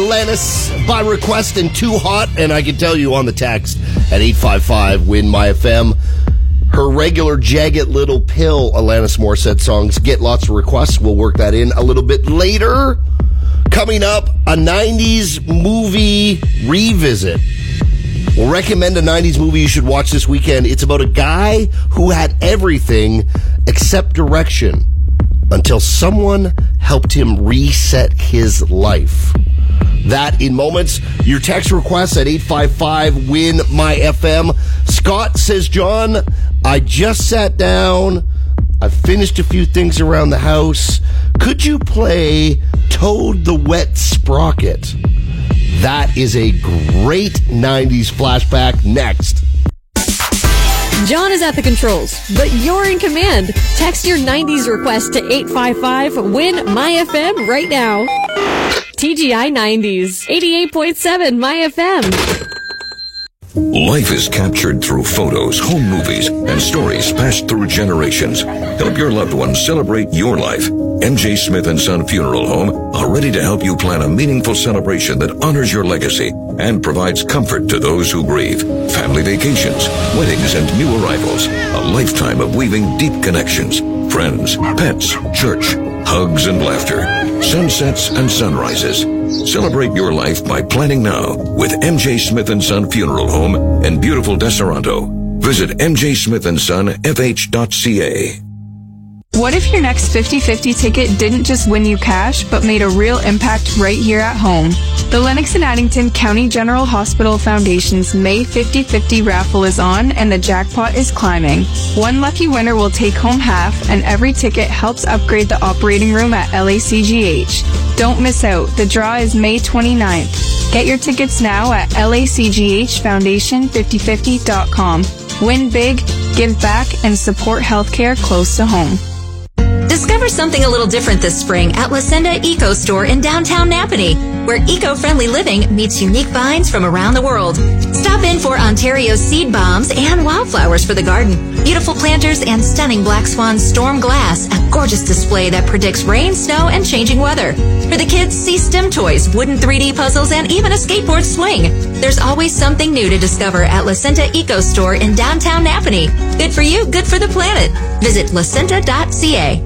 Alanis by request and Too Hot, and I can tell you on the text at 855-WIN-MY-FM. Her regular Jagged Little Pill Alanis Morissette songs get lots of requests. We'll work that in a little bit later. Coming up, a 90s movie revisit. We'll recommend a 90s movie you should watch this weekend. It's about a guy who had everything except direction until someone helped him reset his life. That in moments. Your text requests at 855-WIN-MY-FM. Scott says, John, I just sat down. I finished a few things around the house. Could you play Toad the Wet Sprocket? That is a great 90s flashback. Next. John is at the controls, but you're in command. Text your 90s request to 855-WIN-MY-FM right now. TGI 90s, 88.7 MyFM. Life is captured through photos, home movies, and stories passed through generations. Help your loved ones celebrate your life. MJ Smith & Son Funeral Home are ready to help you plan a meaningful celebration that honors your legacy and provides comfort to those who grieve. Family vacations, weddings, and new arrivals. A lifetime of weaving deep connections. Friends, pets, church, hugs and laughter. Sunsets and sunrises. Celebrate your life by planning now with MJ Smith & Son Funeral Home in beautiful Deseronto. Visit mjsmithandsonfh.ca. What if your next 50/50 ticket didn't just win you cash, but made a real impact right here at home? The Lennox and Addington County General Hospital Foundation's May 50/50 raffle is on, and the jackpot is climbing. One lucky winner will take home half, and every ticket helps upgrade the operating room at LACGH. Don't miss out. The draw is May 29th. Get your tickets now at LACGHFoundation5050.com. Win big, give back, and support healthcare close to home. Discover something a little different this spring at Lucinda Eco Store in downtown Napanee, where eco-friendly living meets unique finds from around the world. Stop in for Ontario seed bombs and wildflowers for the garden, beautiful planters, and stunning Black Swan storm glass, a gorgeous display that predicts rain, snow, and changing weather. For the kids, see STEM toys, wooden 3D puzzles, and even a skateboard swing. There's always something new to discover at Lucinda Eco Store in downtown Napanee. Good for you, good for the planet. Visit lucinda.ca.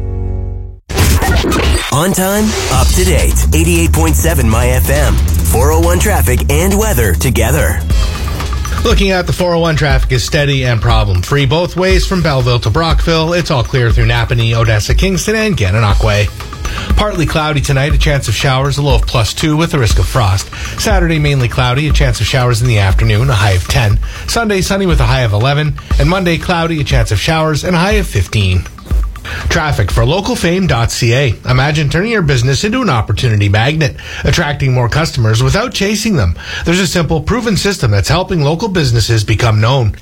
On time, up to date. 88.7 MyFM. 401 traffic and weather together. Looking at the 401 traffic is steady and problem-free both ways from Belleville to Brockville. It's all clear through Napanee, Odessa, Kingston, and Gananoque. Partly cloudy tonight, a chance of showers, a low of +2 with a risk of frost. Saturday, mainly cloudy, a chance of showers in the afternoon, a high of 10. Sunday, sunny with a high of 11. And Monday, cloudy, a chance of showers, and a high of 15. Traffic for localfame.ca. Imagine turning your business into an opportunity magnet, attracting more customers without chasing them. There's a simple, proven system that's helping local businesses become known.